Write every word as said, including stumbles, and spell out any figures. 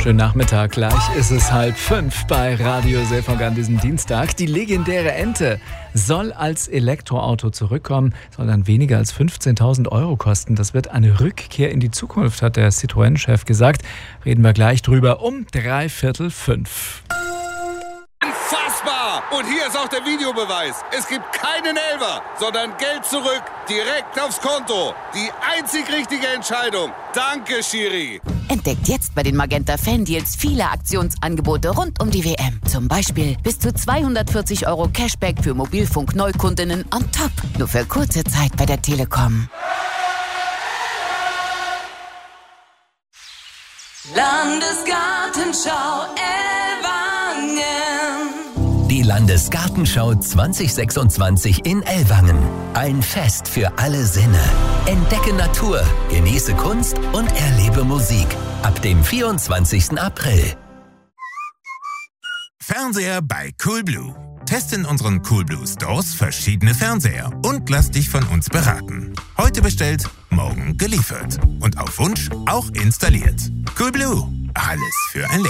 wunderschönen Nachmittag. Gleich ist es halb fünf bei Radio Seefunk an diesem Dienstag. Die legendäre Ente soll als Elektroauto zurückkommen, soll dann weniger als fünfzehntausend Euro kosten. Das wird eine Rückkehr in die Zukunft, hat der Citroën-Chef gesagt. Reden wir gleich drüber um dreiviertel fünf. Unfassbar! Und hier ist auch der Videobeweis. Es gibt keinen Elfer, sondern Geld zurück, direkt aufs Konto. Die einzig richtige Entscheidung. Danke, Schiri. Entdeckt jetzt bei den Magenta Fan-Deals viele Aktionsangebote rund um die W M. Zum Beispiel bis zu zweihundertvierzig Euro Cashback für Mobilfunk-Neukundinnen on top. Nur für kurze Zeit bei der Telekom. Landesgartenschau Ellwangen. Die Landesgartenschau zwanzig sechsundzwanzig in Ellwangen. Ein Fest für alle Sinne. Entdecke Natur, genieße Kunst und erlebe Musik. Ab dem vierundzwanzigsten April. Fernseher bei Coolblue. Teste in unseren Coolblue Stores verschiedene Fernseher und lass dich von uns beraten. Heute bestellt, morgen geliefert. Und auf Wunsch auch installiert. Coolblue. Alles für ein Leben.